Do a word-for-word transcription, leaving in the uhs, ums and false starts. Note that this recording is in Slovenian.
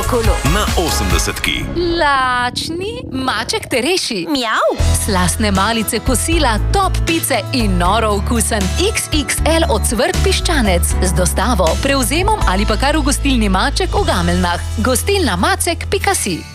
kolo. Na osemdesetki. Lačni maček te reši. Mjav. Slastne malice kosila, top pice in noro okusen iks iks el ocvrt piščanec. Z dostavo, prevzemom ali pa kar v gostilni Maček v Gameljnah. Gostilna macek pika si.